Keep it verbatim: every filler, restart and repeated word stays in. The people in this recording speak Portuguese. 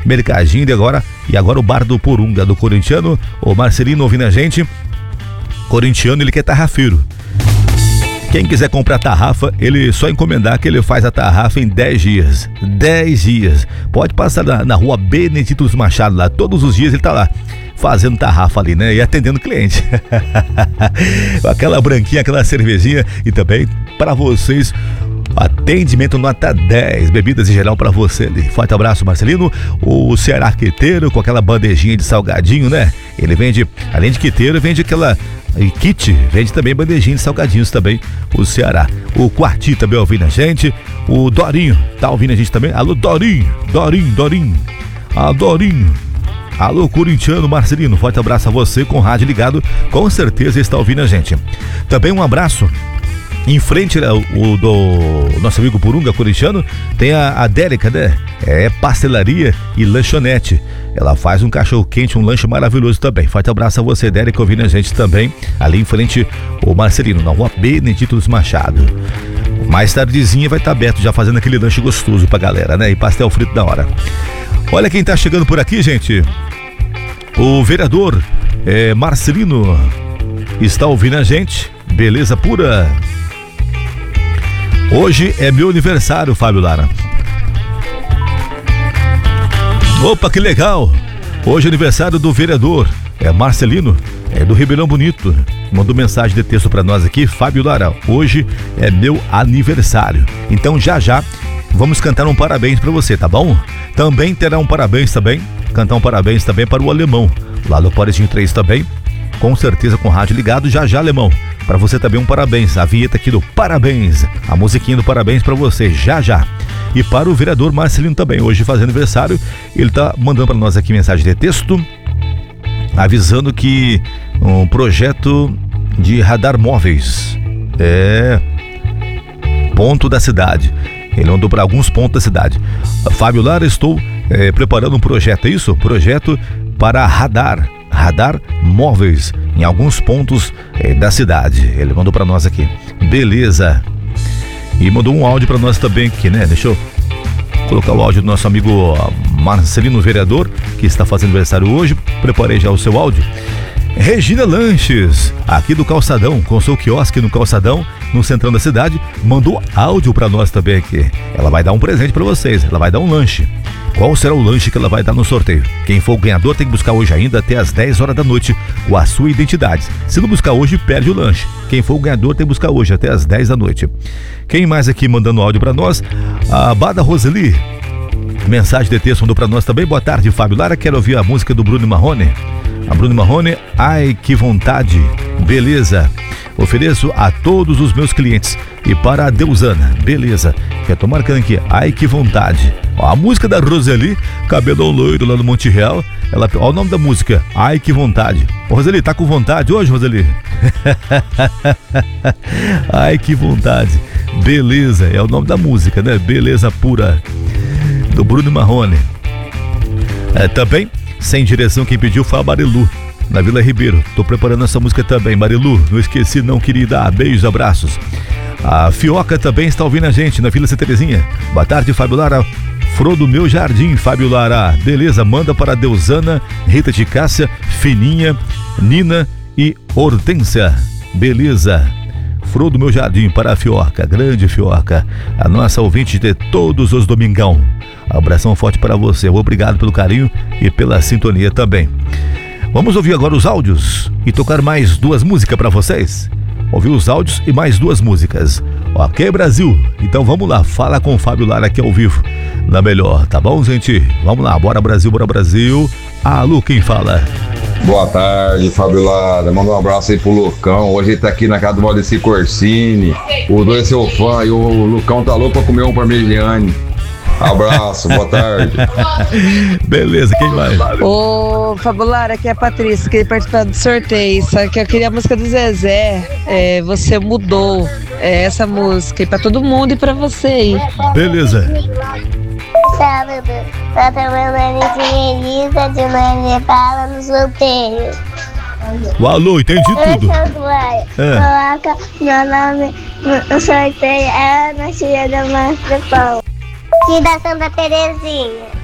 Mercadinho e agora, e agora o Bar do Porunga, do corintiano, o Marcelino ouvindo a gente. Corintiano, ele que é tarrafeiro. Quem quiser comprar tarrafa, ele só encomendar que ele faz a tarrafa em dez dias. dez dias. Pode passar na, na rua Benedito Machado lá, todos os dias ele tá lá, fazendo tarrafa ali, né? E atendendo cliente. Aquela branquinha, aquela cervejinha. E também para vocês, atendimento nota dez, bebidas em geral para você ali. Forte abraço, Marcelino. O Ceará Quiteiro com aquela bandejinha de salgadinho, né? Ele vende, além de quiteiro, vende aquela e kit, vende também bandejinha de salgadinhos também, o Ceará. O Quarti também ouvindo a gente. O Dorinho tá ouvindo a gente também. Alô, Dorinho, Dorinho, Dorinho. Ah, Dorinho. Alô, corintiano Marcelino, forte abraço a você com o rádio ligado, com certeza está ouvindo a gente. Também um abraço. Em frente o, o do nosso amigo Porunga, corintiano, tem a, a Dérica, né? É pastelaria e lanchonete. Ela faz um cachorro quente, um lanche maravilhoso também. Forte abraço a você, Dérica, ouvindo a gente também. Ali em frente o Marcelino, na rua Benedito Machado. Mais tardezinha vai estar aberto, já fazendo aquele lanche gostoso pra galera, né? E pastel frito da hora. Olha quem tá chegando por aqui, gente. O vereador é, Marcelino está ouvindo a gente. Beleza pura. Hoje é meu aniversário, Fábio Lara. Opa, que legal! Hoje é aniversário do vereador, é Marcelino, é do Ribeirão Bonito. Mandou mensagem de texto pra nós aqui, Fábio Lara. Hoje é meu aniversário. Então já já vamos cantar um parabéns pra você, tá bom? Também terá um parabéns também, cantar um parabéns também para o Alemão, lá do Porezinho três também. Com certeza com o rádio ligado, já já, Alemão. Para você também um parabéns, a vinheta aqui do parabéns, a musiquinha do parabéns para você, já já. E para o vereador Marcelino também, hoje fazendo aniversário, ele tá mandando para nós aqui mensagem de texto, avisando que um projeto de radar móveis, é, ponto da cidade. Ele mandou para alguns pontos da cidade. Fábio Lara, estou é, preparando um projeto, é isso? Projeto para radar. Radar móveis em alguns pontos eh, da cidade. Ele mandou para nós aqui. Beleza. E mandou um áudio para nós também aqui, né? Deixa eu colocar o áudio do nosso amigo Marcelino, vereador, que está fazendo aniversário hoje. Preparei já o seu áudio. Regina Lanches, aqui do Calçadão, com seu quiosque no Calçadão, no centrão da cidade, mandou áudio para nós também aqui. Ela vai dar um presente para vocês, ela vai dar um lanche. Qual será o lanche que ela vai dar no sorteio? Quem for o ganhador tem que buscar hoje ainda até as dez horas da noite com a sua identidade. Se não buscar hoje, perde o lanche. Quem for o ganhador tem que buscar hoje até as dez da noite. Quem mais aqui mandando áudio para nós? A Bada Roseli. Mensagem de texto mandou para nós também. Boa tarde, Fábio Lara. Quero ouvir a música do Bruno Marrone. A Bruno Marrone, ai que vontade. Beleza. Ofereço a todos os meus clientes. E para a Deusana, beleza. Já tô marcando aqui, ai que vontade. Ó, a música da Roseli, cabelo loiro lá no Monte Real. Ela, ó o nome da música, ai que vontade. Ô, Roseli, tá com vontade hoje, Roseli? Ai que vontade. Beleza, é o nome da música, né? Beleza pura. Do Bruno Marrone. É, também, sem direção, quem pediu foi a Marilu, na Vila Ribeiro. Tô preparando essa música também, Marilu. Não esqueci não, querida. Beijos, abraços. A Fioca também está ouvindo a gente na Vila Santa Terezinha. Boa tarde, Fábio Lara. Flor do meu jardim, Fábio Lara. Beleza, manda para a Deusana, Rita de Cássia, Fininha, Nina e Hortência. Beleza. Flor do meu jardim para a Fioca, grande Fioca, a nossa ouvinte de todos os domingão. Abração forte para você. Obrigado pelo carinho e pela sintonia também. Vamos ouvir agora os áudios e tocar mais duas músicas para vocês. Ouvir os áudios e mais duas músicas. Ok, Brasil? Então vamos lá, fala com o Fábio Lara aqui ao vivo, na melhor, tá bom, gente? Vamos lá, bora Brasil, bora Brasil. Alô, quem fala? Boa tarde, Fábio Lara. Manda um abraço aí pro Lucão. Hoje ele tá aqui na casa do Valdeci Corsini. O dois é seu fã e o Lucão tá louco pra comer um parmegiane. Abraço, boa tarde. Beleza, quem vai? Ô, Fábio Lara, aqui é a Patrícia, queria participar do sorteio. Só que eu queria a música do Zezé, é, Você Mudou. É essa música, e pra todo mundo e pra você aí. Beleza. Tá tomando Elisa de Maria Paula no sorteio. O alô, entendi tudo. É. Coloca meu nome no, no sorteio, é Ana Tia da Mastra Pão. E da Santa Terezinha.